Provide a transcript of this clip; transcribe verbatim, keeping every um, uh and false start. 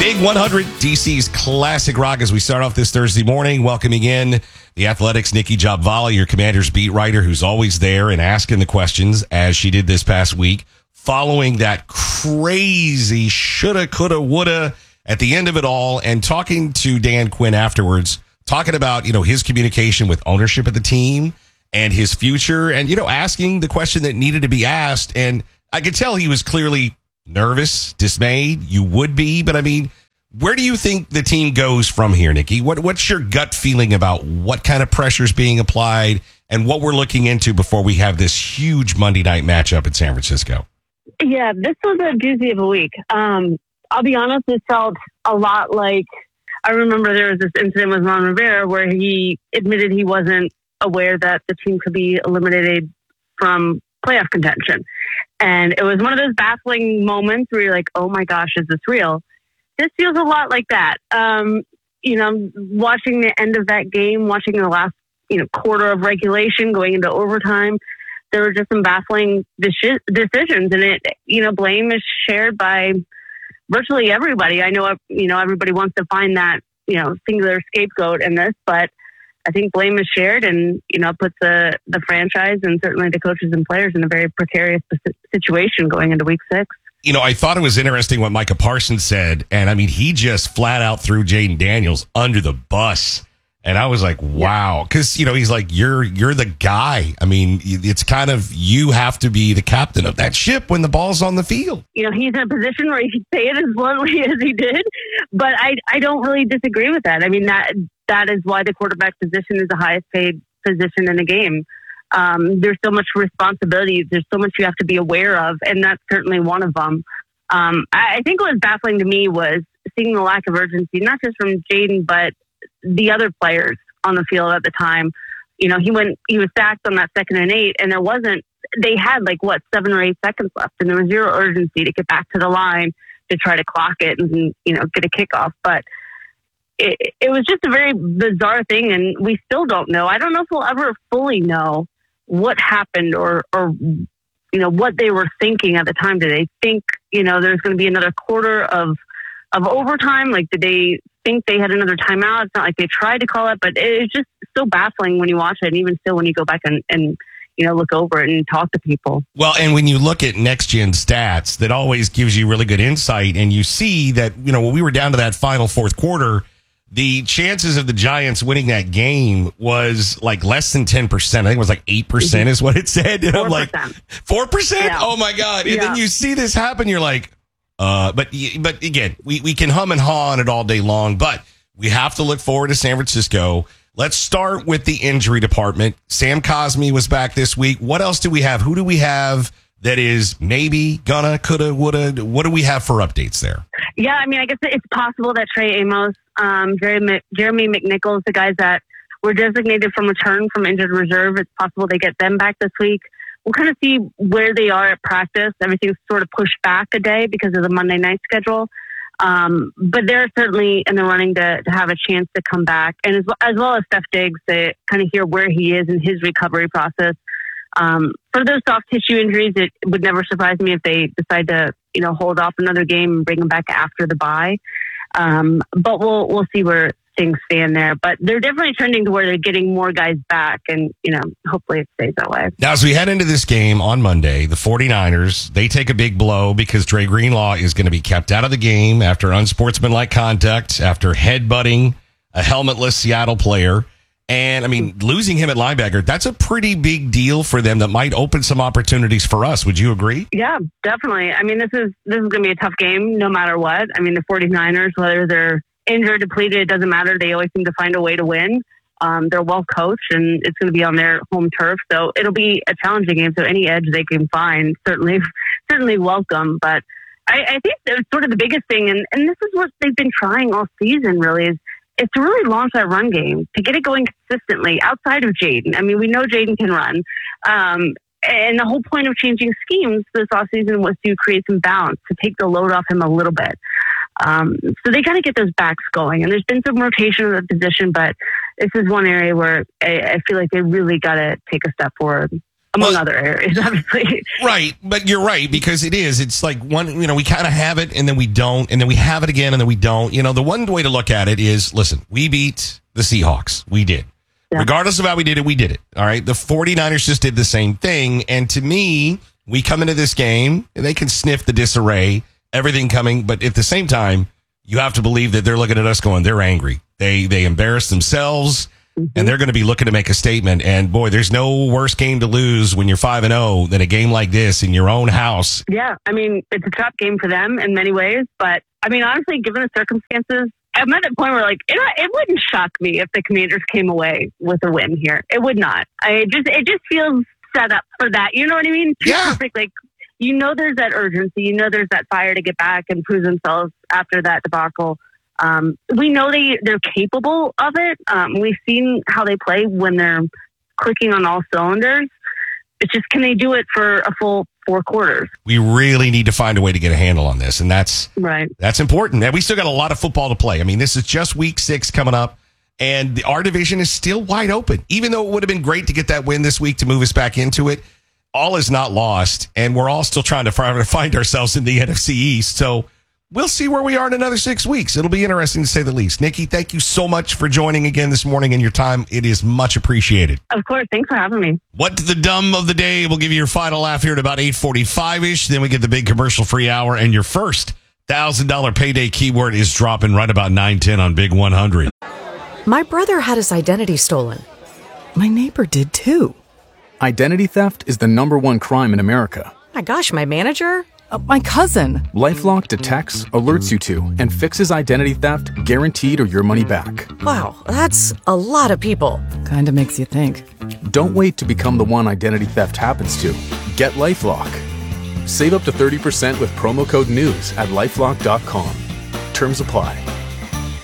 Big one hundred, D C's classic rock as we start off this Thursday morning. Welcoming in the Athletics' Nikki Jobvala, your Commanders beat writer, who's always there and asking the questions, as she did this past week, following that crazy shoulda, coulda, woulda at the end of it all, and talking to Dan Quinn afterwards, talking about, you know, his communication with ownership of the team and his future, and, you know, asking the question that needed to be asked. And I could tell he was clearly nervous, dismayed. You would be, but I mean, where do you think the team goes from here, Nikki? What What's your gut feeling about what kind of pressure is being applied and what we're looking into before we have this huge Monday night matchup in San Francisco? Yeah, this was a doozy of a week. Um, I'll be honest, it felt a lot like, I remember there was this incident with Ron Rivera where he admitted he wasn't aware that the team could be eliminated from playoff contention. And it was one of those baffling moments where you're like, oh my gosh, is this real? This feels a lot like that. Um, you know, watching the end of that game, watching the last, you know, quarter of regulation going into overtime, there were just some baffling deci- decisions. And it, you know, blame is shared by virtually everybody. I know, you know, everybody wants to find that, you know, singular scapegoat in this, but I think blame is shared and, you know, puts the, the franchise and certainly the coaches and players in a very precarious situation going into week six. You know, I thought it was interesting what Micah Parsons said. And I mean, he just flat out threw Jaden Daniels under the bus. And I was like, wow. Because, you know, he's like, you're you're the guy. I mean, it's kind of, you have to be the captain of that ship when the ball's on the field. You know, he's in a position where he can say it as bluntly as he did. But I, I don't really disagree with that. I mean, that that is why the quarterback position is the highest paid position in the game. Um, there's so much responsibility. There's so much you have to be aware of. And that's certainly one of them. Um, I, I think what was baffling to me was seeing the lack of urgency, not just from Jaden, but the other players on the field at the time. You know, he went, he was sacked on that second and eight, and there wasn't, they had like what, seven or eight seconds left, and there was zero urgency to get back to the line to try to clock it and, you know, get a kickoff. But it, it was just a very bizarre thing, and we still don't know. I don't know if we'll ever fully know what happened or, or, you know, what they were thinking at the time. Did they think, you know, there's going to be another quarter of, of overtime? Like, did they think they had another timeout? It's not like they tried to call it, but it's just so baffling when you watch it. And even still, when you go back and, and, you know, look over it and talk to people. Well, and when you look at next gen stats, that always gives you really good insight. And you see that, you know, when we were down to that final fourth quarter, the chances of the Giants winning that game was like less than ten percent. I think it was like eight percent is what it said. And I'm like, four percent? Yeah. Oh my God. And yeah. Then you see this happen. You're like, uh, but, but again, we, we can hum and haw on it all day long, but we have to look forward to San Francisco. Let's start with the injury department. Sam Cosmi was back this week. What else do we have? Who do we have that is maybe gonna, coulda, woulda? What do we have for updates there? Yeah, I mean, I guess it's possible that Trey Amos, um, Jeremy, Jeremy McNichols, the guys that were designated from return from injured reserve, it's possible they get them back this week. We'll kind of see where they are at practice. Everything's sort of pushed back a day because of the Monday night schedule. Um, but they're certainly in the running to, to have a chance to come back. And as well, as well as Steph Diggs, to kind of hear where he is in his recovery process. Um, for those soft tissue injuries, it would never surprise me if they decide to, you know, hold off another game and bring them back after the bye. Um, but we'll we'll see where things stand there. But they're definitely trending to where they're getting more guys back, and, you know, hopefully it stays that way. Now, as we head into this game on Monday, the 49ers, they take a big blow because Dre Greenlaw is going to be kept out of the game after unsportsmanlike conduct, after headbutting a helmetless Seattle player. And, I mean, losing him at linebacker, that's a pretty big deal for them that might open some opportunities for us. Would you agree? Yeah, definitely. I mean, this is this is going to be a tough game no matter what. I mean, the 49ers, whether they're injured, depleted, it doesn't matter. They always seem to find a way to win. Um, they're well coached, and it's going to be on their home turf. So it'll be a challenging game. So any edge they can find, certainly certainly welcome. But I, I think that sort of the biggest thing, and, and this is what they've been trying all season, really, is is to really launch that run game, to get it going consistently outside of Jaden. I mean, we know Jaden can run. Um, and the whole point of changing schemes this offseason was to create some balance, to take the load off him a little bit. Um, so they kind of get those backs going. And there's been some rotation of the position, but this is one area where I, I feel like they really got to take a step forward. among well, other areas, obviously. Right, but you're right, because it is. It's like one, you know, we kind of have it and then we don't, and then we have it again and then we don't. You know, the one way to look at it is, listen, we beat the Seahawks. We did. Yeah. Regardless of how we did it, we did it. All right. The 49ers just did the same thing. And to me, we come into this game and they can sniff the disarray, everything coming. But at the same time, you have to believe that they're looking at us going, they're angry. They, they embarrassed themselves. And they're going to be looking to make a statement. And boy, there's no worse game to lose when you're five and oh than a game like this in your own house. Yeah. I mean, it's a tough game for them in many ways. But I mean, honestly, given the circumstances, I'm at a point where like, it, it wouldn't shock me if the Commanders came away with a win here. It would not. I just, it just feels set up for that. You know what I mean? Yeah. Perfect. Like, you know, there's that urgency, you know, there's that fire to get back and prove themselves after that debacle. Um, we know they, they're capable of it. Um, we've seen how they play when they're clicking on all cylinders. It's just, can they do it for a full four quarters? We really need to find a way to get a handle on this. And that's, right. That's important. And we still got a lot of football to play. I mean, this is just week six coming up and the, our division is still wide open. Even though it would have been great to get that win this week to move us back into it, all is not lost. And we're all still trying to find ourselves in the N F C East. So we'll see where we are in another six weeks. It'll be interesting to say the least. Nikki, thank you so much for joining again this morning and your time. It is much appreciated. Of course. Thanks for having me. What the dumb of the day? We'll give you your final laugh here at about eight forty-five-ish. Then we get the big commercial-free hour, and your first one thousand dollars payday keyword is dropping right about nine ten on Big one hundred. My brother had his identity stolen. My neighbor did too. Identity theft is the number one crime in America. My gosh, my manager... Uh, my cousin. LifeLock detects, alerts you to, and fixes identity theft guaranteed or your money back. Wow, that's a lot of people. Kinda makes you think. Don't wait to become the one identity theft happens to. Get LifeLock. Save up to thirty percent with promo code NEWS at LifeLock dot com. Terms apply.